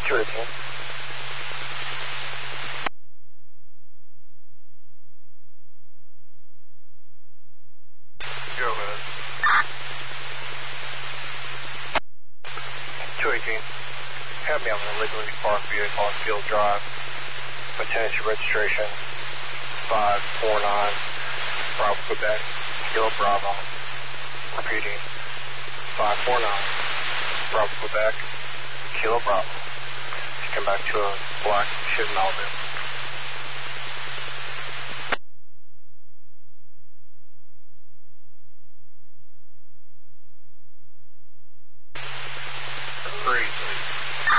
218. Go ahead. 218. Have me on the illegally parked vehicle on Field Drive. My tenancy registration 549 Bravo, Quebec, Kilo Bravo. Repeating 549 Bravo, Quebec, Kilo Bravo. Come back to a black Chevy Malibu.